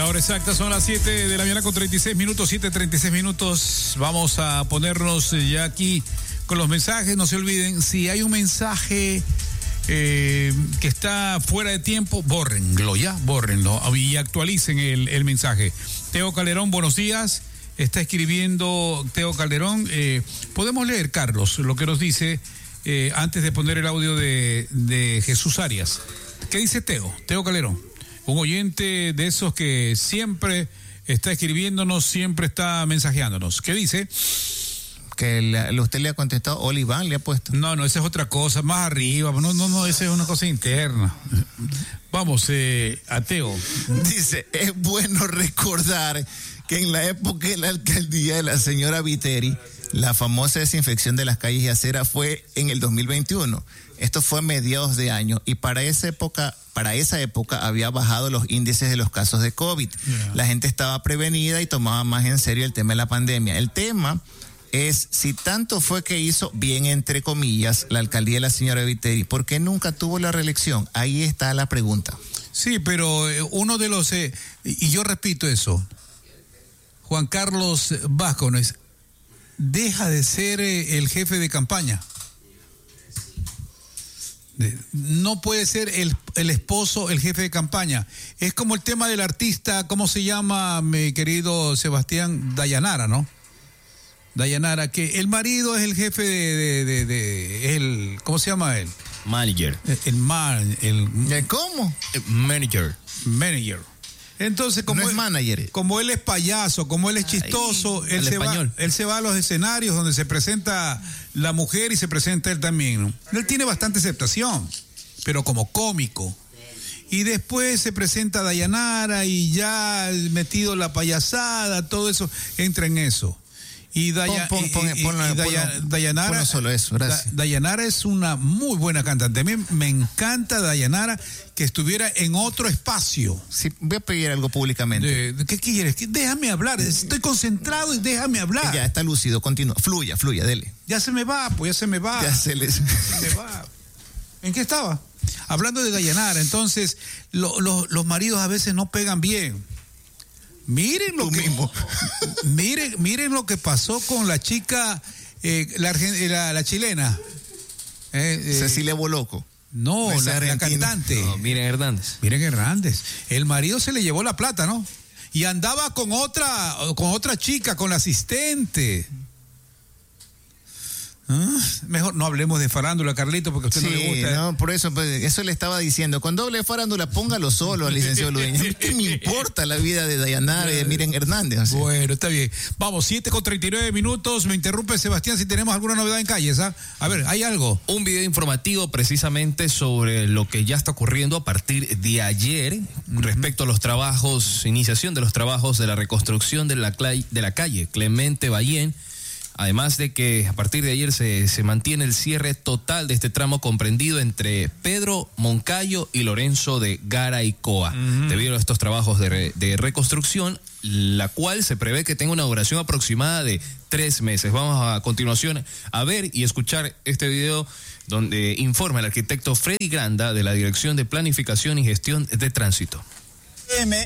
hora exacta son las 7 de la mañana con 36 minutos, 7:36 minutos. Vamos a ponernos ya aquí con los mensajes. No se olviden, si hay un mensaje que está fuera de tiempo, bórrenlo y actualicen el mensaje. Teo Calderón, buenos días. Está escribiendo Teo Calderón. Podemos leer, Carlos, lo que nos dice antes de poner el audio de Jesús Arias. ¿Qué dice Teo? Teo Calderón, un oyente de esos que siempre está escribiéndonos, siempre está mensajeándonos. ¿Qué dice? Que usted le ha contestado, Oliván le ha puesto. No, esa es otra cosa, más arriba. No, esa es una cosa interna. Vamos, a Teo. Dice, es bueno recordar que en la época de la alcaldía de la señora Viteri, la famosa desinfección de las calles y aceras fue en el 2021. Esto fue a mediados de año y para esa época había bajado los índices de los casos de COVID. Yeah. La gente estaba prevenida y tomaba más en serio el tema de la pandemia. El tema es si tanto fue que hizo bien, entre comillas, la alcaldía de la señora Viteri, ¿por qué nunca tuvo la reelección? Ahí está la pregunta. Sí, pero uno de los... y yo repito eso, Juan Carlos Vázquez deja de ser el jefe de campaña. No puede ser el esposo el jefe de campaña. Es como el tema del artista, ¿cómo se llama, mi querido Sebastián? Dayanara, ¿no? Dayanara, que el marido es el jefe de ¿cómo se llama él? Manager. ¿Cómo? Manager. Entonces, como él es payaso, como él es chistoso, él se va a los escenarios donde se presenta la mujer y se presenta él también, ¿no? Él tiene bastante aceptación, pero como cómico. Y después se presenta Dayanara y ya metido la payasada, todo eso entra en eso. Y Dayanara, solo eso, gracias. Dayanara es una muy buena cantante. A mí me encanta Dayanara que estuviera en otro espacio. Sí, voy a pedir algo públicamente. ¿Qué quieres? Déjame hablar. Estoy concentrado y déjame hablar. Ya está lúcido, continúa. Fluya, dele. Ya se me va. Se me va. ¿En qué estaba? Hablando de Dayanara. Entonces, los maridos a veces no pegan bien. Miren lo que pasó con la chica, la chilena. Cecilia Boloco. No, la cantante. No, Miriam Hernández. El marido se le llevó la plata, ¿no? Y andaba con otra chica, con la asistente. Mejor no hablemos de farándula, Carlito, porque a usted no le gusta. No, por eso, eso le estaba diciendo. Cuando hable de farándula, póngalo solo al licenciado Ludeña. ¿Qué me importa la vida de Dayanara y de Miriam Hernández? Así. Bueno, está bien. Vamos, 7:39 minutos. Me interrumpe Sebastián si tenemos alguna novedad en calles, ¿ah? A ver, ¿hay algo? Un video informativo precisamente sobre lo que ya está ocurriendo a partir de ayer respecto a los trabajos, iniciación de los trabajos de la reconstrucción de la calle Clemente Ballén. Además de que a partir de ayer se mantiene el cierre total de este tramo comprendido entre Pedro Moncayo y Lorenzo de Garaycoa, debido a estos trabajos de reconstrucción, la cual se prevé que tenga una duración aproximada de 3 meses. Vamos a continuación a ver y escuchar este video donde informa el arquitecto Freddy Granda de la Dirección de Planificación y Gestión de Tránsito.